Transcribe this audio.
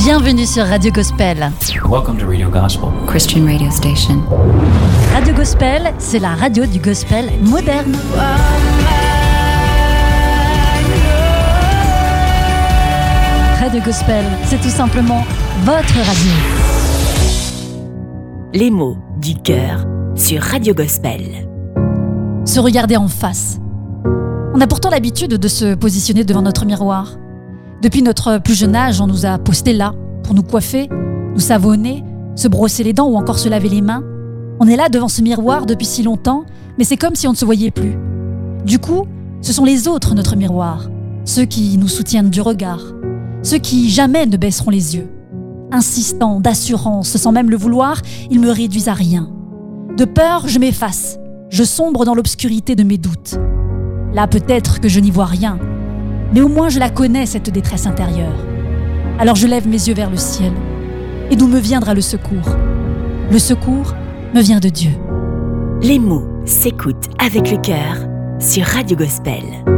Bienvenue sur Radio Gospel. Welcome to Radio Gospel, Christian radio station. Radio Gospel, c'est la radio du gospel moderne. Radio Gospel, c'est tout simplement votre radio. Les mots du cœur sur Radio Gospel. Se regarder en face. On a pourtant l'habitude de se positionner devant notre miroir. Depuis notre plus jeune âge, on nous a postés là pour nous coiffer, nous savonner, se brosser les dents ou encore se laver les mains. On est là devant ce miroir depuis si longtemps, mais c'est comme si on ne se voyait plus. Du coup, ce sont les autres notre miroir, ceux qui nous soutiennent du regard, ceux qui jamais ne baisseront les yeux. Insistants, d'assurance, sans même le vouloir, ils me réduisent à rien. De peur, je m'efface, je sombre dans l'obscurité de mes doutes. Là, peut-être que je n'y vois rien, mais au moins je la connais, cette détresse intérieure. Alors je lève mes yeux vers le ciel. Et d'où me viendra le secours? Le secours me vient de Dieu. Les mots s'écoutent avec le cœur sur Radio Gospel.